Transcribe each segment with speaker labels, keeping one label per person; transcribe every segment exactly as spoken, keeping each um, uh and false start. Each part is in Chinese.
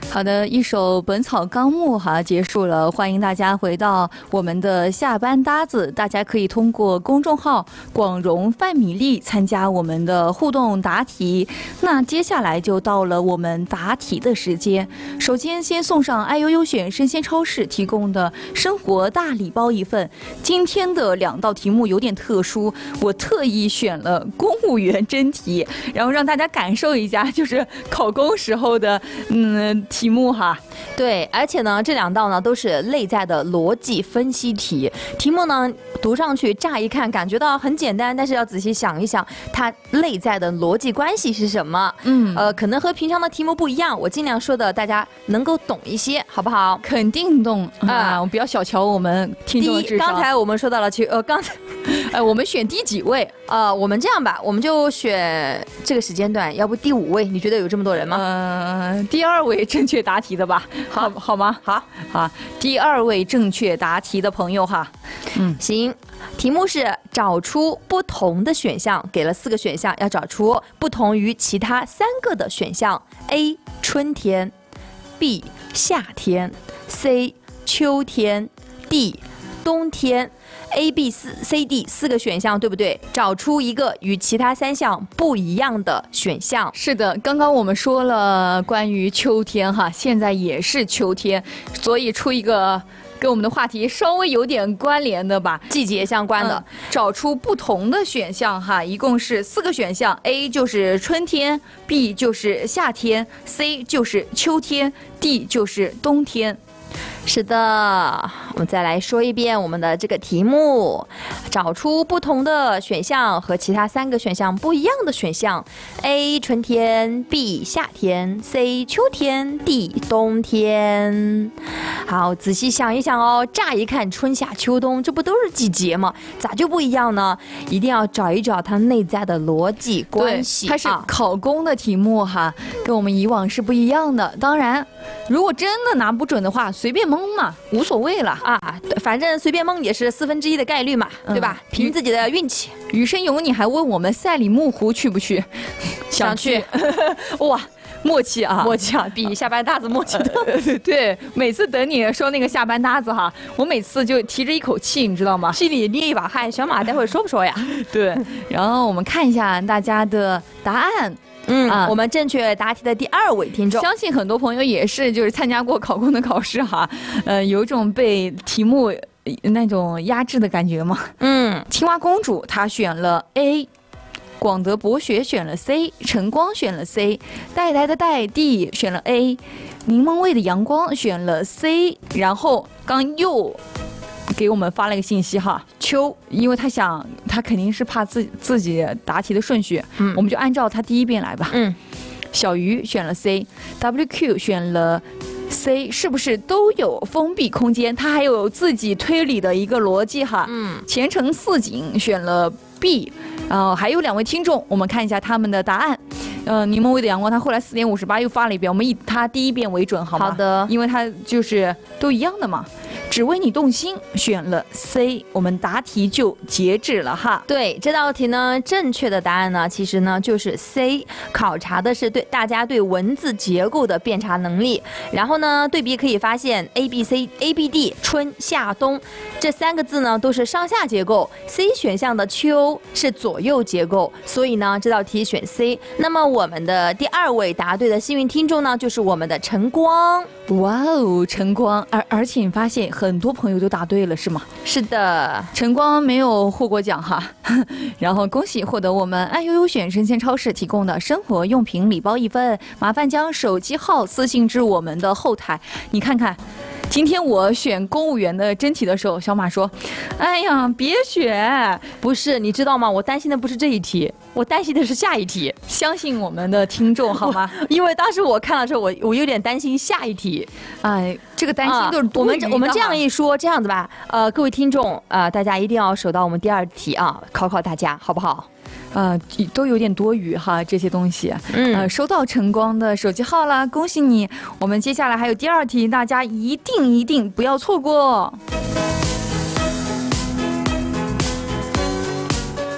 Speaker 1: 好的，一首《本草纲目》哈结束了，欢迎大家回到我们的下班搭子，大家可以通过公众号广荣范米粒参加我们的互动答题。那接下来就到了我们答题的时间，首先先送上爱优优选生鲜超市提供的生活大礼包一份。今天的两道题目有点特殊，我特意选了公务员真题，然后让大家感受一下就是考公时候的嗯题目哈。
Speaker 2: 对，而且呢，这两道呢都是内在的逻辑分析题。题目呢读上去，乍一看感觉到很简单，但是要仔细想一想，它内在的逻辑关系是什么？嗯，呃，可能和平常的题目不一样，我尽量说的大家能够懂一些，好不好？
Speaker 1: 肯定懂啊！我不要小瞧我们听众的智商。
Speaker 2: 刚才我们说到了，其呃，刚才，
Speaker 1: 呃，我们选第几位？
Speaker 2: 呃，我们这样吧，我们就选这个时间段，要不第五位？你觉得有这么多人吗？
Speaker 1: 呃，第二位正确答题的吧？好，好吗？
Speaker 2: 好，
Speaker 1: 好，第二位正确答题的朋友哈，
Speaker 2: 嗯，行。题目是找出不同的选项，给了四个选项，要找出不同于其他三个的选项 ：A. 春天 ，B. 夏天 ，C. 秋天 ，D. 冬天。A、B、C、D 四个选项，对不对？找出一个与其他三项不一样的选项。
Speaker 1: 是的，刚刚我们说了关于秋天哈，现在也是秋天，所以出一个跟我们的话题稍微有点关联的吧，
Speaker 2: 季节相关的，
Speaker 1: 嗯、找出不同的选项哈，一共是四个选项 ，A 就是春天 ，B 就是夏天 ，C 就是秋天 ，D 就是冬天。
Speaker 2: 是的，我们再来说一遍我们的这个题目，找出不同的选项和其他三个选项不一样的选项 A 春天 B 夏天 C 秋天 D 冬天。好，仔细想一想哦，乍一看春夏秋冬这不都是季节吗？咋就不一样呢？一定要找一找它内在的逻辑关系。
Speaker 1: 它是考公的题目哈，跟我们以往是不一样的。当然如果真的拿不准的话，随便蒙嘛，无所谓了
Speaker 2: 啊。反正随便蒙也是四分之一的概率嘛，嗯、对吧？凭自己的运气。
Speaker 1: 余生勇，你还问我们赛里木湖去不去？
Speaker 2: 想去，
Speaker 1: 哇，默契啊，
Speaker 2: 默契啊，比下班搭子默契的。
Speaker 1: 对，每次等你说那个下班搭子哈，我每次就提着一口气，你知道吗？
Speaker 2: 心里捏一把汗。小马待会儿说不说呀？
Speaker 1: 对，然后我们看一下大家的答案。
Speaker 2: 嗯、啊，我们正确答题的第二位听众，
Speaker 1: 相信很多朋友也是就是参加过考公的考试哈，呃，有一种被题目那种压制的感觉吗？嗯，青蛙公主她选了 A， 广德博学选了 C， 晨光选了 C， 带来的带 D 选了 A， 柠檬味的阳光选了 C， 然后刚又给我们发了一个信息哈，秋，因为他想他肯定是怕自自己答题的顺序，嗯，我们就按照他第一遍来吧。嗯，小鱼选了 C，W Q 选了 C， 是不是都有封闭空间？他还有自己推理的一个逻辑哈。嗯，前程似锦选了 B， 然后还有两位听众，我们看一下他们的答案。呃，柠檬味的阳光，他后来四点五十八又发了一遍，我们以他第一遍为准，好吗？
Speaker 2: 好的，
Speaker 1: 因为他就是都一样的嘛。只为你动心选了 C， 我们答题就截止了哈。
Speaker 2: 对，这道题呢，正确的答案呢，其实呢就是 C， 考察的是对大家对文字结构的辨察能力。然后呢，对比可以发现 A B C A B D 春夏冬这三个字呢都是上下结构 ，C 选项的秋是左右结构，所以呢这道题选 C。那么我们的第二位答对的幸运听众呢，就是我们的晨光。
Speaker 1: 哇哦，晨光，而而且你发现很多朋友都答对了是吗？
Speaker 2: 是的，
Speaker 1: 晨光没有获过奖哈，然后恭喜获得我们爱优优选生鲜超市提供的生活用品礼包一份，麻烦将手机号私信至我们的后台。你看看，今天我选公务员的真题的时候，小马说：“哎呀，别选，
Speaker 2: 不是，你知道吗？我担心的不是这一题，我担心的是下一题。
Speaker 1: 相信我们的听众好吗？
Speaker 2: 因为当时我看了之后，我我有点担心下一题。
Speaker 1: 哎，这个担心都是多余的、
Speaker 2: 啊、我们我们这样一说，这样子吧，呃，各位听众啊、呃，大家一定要守到我们第二题啊，考考大家，好不好？
Speaker 1: 呃，都有点多余哈，这些东西。嗯，呃，收到晨光的手机号啦，恭喜你！我们接下来还有第二题，大家一定一定不要错过。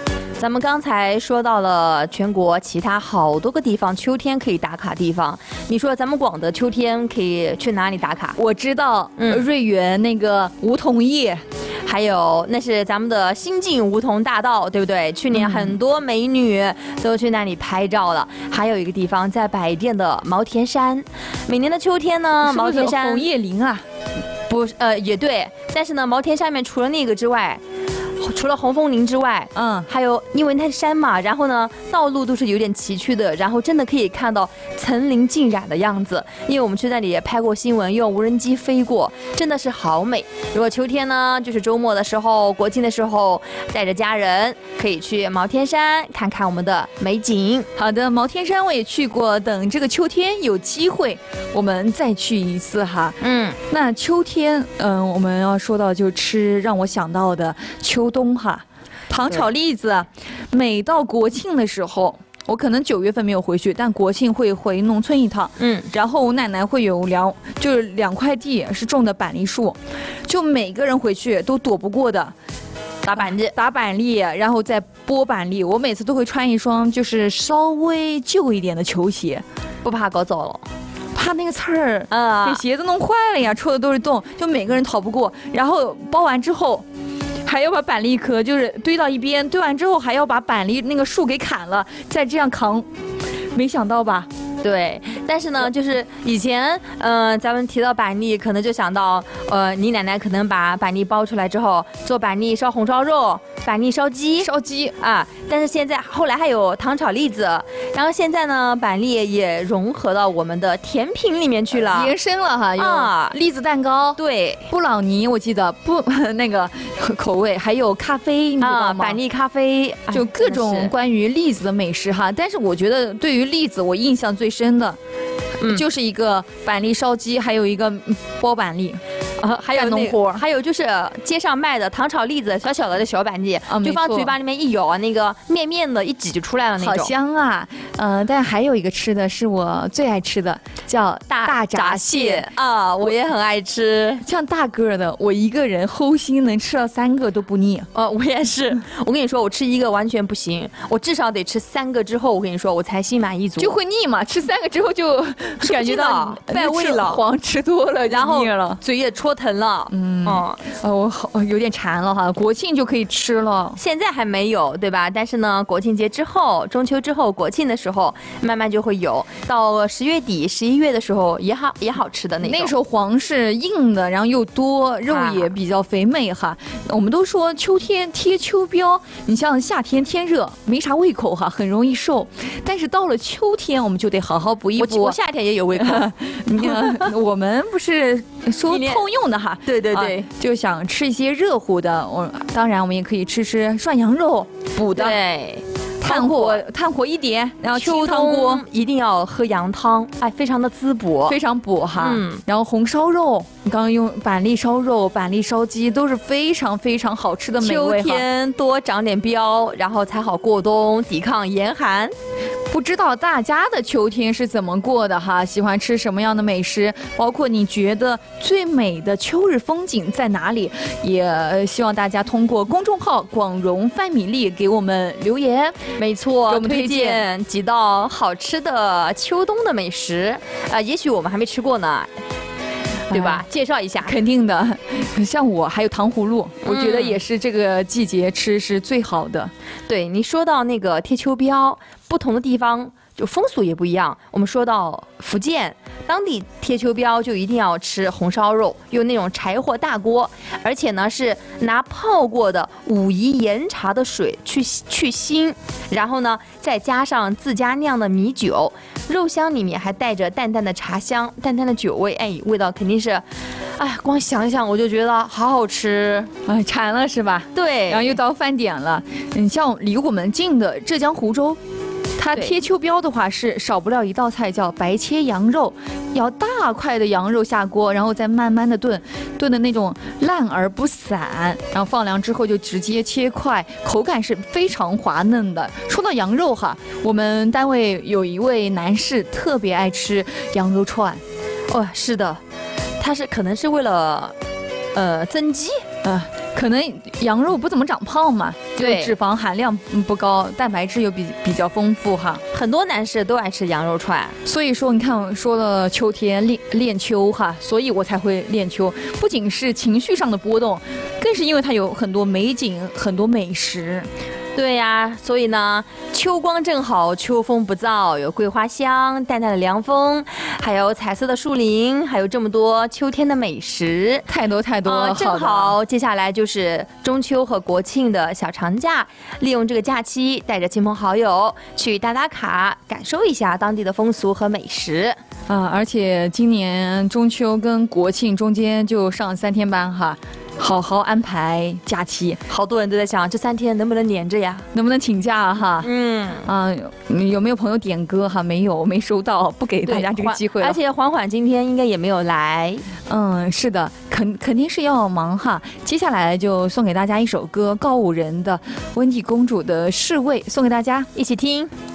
Speaker 2: 咱们刚才说到了全国其他好多个地方秋天可以打卡地方，你说咱们广德秋天可以去哪里打卡？
Speaker 1: 我知道，嗯，瑞园那个梧桐叶。
Speaker 2: 还有，那是咱们的新晋梧桐大道，对不对？去年很多美女都去那里拍照了。嗯、还有一个地方在百店的毛田山，每年的秋天呢，
Speaker 1: 是不是
Speaker 2: 毛田山
Speaker 1: 红叶林啊，
Speaker 2: 不，呃，也对。但是呢，毛田上面除了那个之外，除了红枫林之外，嗯，还有因为它是山嘛，然后呢，道路都是有点崎岖的，然后真的可以看到层林尽染的样子。因为我们去那里也拍过新闻，用无人机飞过，真的是好美。如果秋天呢，就是周末的时候、国庆的时候，带着家人可以去毛田山看看我们的美景。
Speaker 1: 好的，毛田山我也去过，等这个秋天有机会，我们再去一次哈。嗯，那秋天，嗯，我们要说到就吃，让我想到的秋冬哈，糖炒栗子，每到国庆的时候，我可能九月份没有回去，但国庆会回农村一趟。嗯，然后我奶奶会有两，就是两块地是种的板栗树，就每个人回去都躲不过的。
Speaker 2: 打板栗，
Speaker 1: 打板栗，然后再剥板栗。我每次都会穿一双就是稍微旧一点的球鞋，
Speaker 2: 不怕搞走了。
Speaker 1: 怕那个刺儿啊，给鞋子弄坏了呀，戳的都是洞，就每个人逃不过。然后剥完之后，还要把板栗壳就是堆到一边，堆完之后还要把板栗那个树给砍了，再这样扛。没想到吧？
Speaker 2: 对，但是呢，就是以前，嗯、呃，咱们提到板栗，可能就想到，呃，你奶奶可能把板栗剥出来之后，做板栗烧红烧肉、板栗烧鸡、
Speaker 1: 烧鸡
Speaker 2: 啊。但是现在后来还有糖炒栗子，然后现在呢，板栗也融合到我们的甜品里面去了，
Speaker 1: 延伸了哈，有啊，栗子蛋糕，
Speaker 2: 对，
Speaker 1: 布朗尼，我记得不那个口味，还有咖啡，你知道吗？
Speaker 2: 板栗咖啡，
Speaker 1: 就各种关于栗子的美食哈。但是我觉得对于栗子，我印象最深的，嗯，就是一个板栗烧鸡，还有一个剥板栗。
Speaker 2: 啊，还有农活，还有就是街上卖的糖炒栗子，小小的的小板栗，啊，就放嘴巴里面一咬啊，那个面面的一挤就出来了那种，
Speaker 1: 好香啊！呃，但还有一个吃的是我最爱吃的，叫
Speaker 2: 大大闸蟹啊，我也很爱吃。
Speaker 1: 像大个的，我一个人齁心能吃到三个都不腻。
Speaker 2: 呃，我也是。我跟你说，我吃一个完全不行，我至少得吃三个之后，我跟你说，我才心满意足。
Speaker 1: 就会腻嘛，吃三个之后就感觉到
Speaker 2: 败胃了，
Speaker 1: 黄吃多了，
Speaker 2: 然后
Speaker 1: 腻了，
Speaker 2: 嘴也戳疼了。
Speaker 1: 嗯，哦，我好有点馋了哈，国庆就可以吃了，
Speaker 2: 现在还没有，对吧？但是呢，国庆节之后，中秋之后，国庆的时候，慢慢就会有。到十月底、十一月的时候，也好也好吃的那种。
Speaker 1: 那时候黄是硬的，然后又多，肉也比较肥美哈。啊、我们都说秋天贴秋膘，你像夏天天热没啥胃口哈，很容易瘦。但是到了秋天，我们就得好好补一补。
Speaker 2: 我夏天也有胃口，
Speaker 1: 你看我们不是说通用的哈。
Speaker 2: 对对对、啊，
Speaker 1: 就想吃一些热乎的。我当然我们也可以吃吃涮羊肉补的，
Speaker 2: 对，
Speaker 1: 炭火炭火一点，然后清汤锅
Speaker 2: 一定要喝羊汤，哎，非常的滋补，
Speaker 1: 非常补哈。嗯，然后红烧肉，你刚刚用板栗烧肉、板栗烧鸡都是非常非常好吃的美味哈。
Speaker 2: 秋天多长点膘，然后才好过冬，抵抗严寒。
Speaker 1: 不知道大家的秋天是怎么过的哈？喜欢吃什么样的美食？包括你觉得最美的秋日风景在哪里？也希望大家通过公众号“广荣范米粒”给我们留言。
Speaker 2: 没错，给我们推荐几道好吃的秋冬的美食啊、呃，也许我们还没吃过呢。对吧？介绍一下，
Speaker 1: 肯定的。像我还有糖葫芦，我觉得也是这个季节吃是最好的。
Speaker 2: 对，你说到那个贴秋膘，不同的地方就风俗也不一样。我们说到福建当地贴秋膘，就一定要吃红烧肉，用那种柴火大锅，而且呢是拿泡过的武夷岩茶的水去去腥，然后呢再加上自家酿的米酒，肉香里面还带着淡淡的茶香、淡淡的酒味，哎，味道肯定是，哎，光想想我就觉得好好吃，
Speaker 1: 哎，馋了是吧？
Speaker 2: 对，
Speaker 1: 然后又到饭点了，你像离我们近的浙江湖州。它贴秋膘的话是少不了一道菜叫白切羊肉，要大块的羊肉下锅，然后再慢慢的炖，炖的那种烂而不散，然后放凉之后就直接切块，口感是非常滑嫩的。说到羊肉哈，我们单位有一位男士特别爱吃羊肉串，
Speaker 2: 哦，是的，他是可能是为了呃增肌，
Speaker 1: 呃，可能羊肉不怎么长胖嘛， 对，脂肪含量不高，蛋白质又比比较丰富哈。
Speaker 2: 很多男士都爱吃羊肉串，
Speaker 1: 所以说你看我说了秋天练练秋哈，所以我才会练秋。不仅是情绪上的波动，更是因为它有很多美景，很多美食。
Speaker 2: 对呀、啊，所以呢，秋光正好，秋风不燥，有桂花香，淡淡的凉风，还有彩色的树林，还有这么多秋天的美食，
Speaker 1: 太多太多了。
Speaker 2: 呃、正好，接下来就是中秋和国庆的小长假，利用这个假期，带着亲朋好友去打打卡，感受一下当地的风俗和美食。
Speaker 1: 啊、呃，而且今年中秋跟国庆中间就上三天班哈。好好安排假期，
Speaker 2: 好多人都在想这三天能不能连着呀，
Speaker 1: 能不能请假哈？
Speaker 2: 嗯
Speaker 1: 啊、呃，有没有朋友点歌哈？没有，没收到，不给大家这个机会了。
Speaker 2: 而且缓缓今天应该也没有来。
Speaker 1: 嗯，是的，肯肯定是要忙哈。接下来就送给大家一首歌，告五人的温蒂公主的侍卫，送给大家
Speaker 2: 一起听。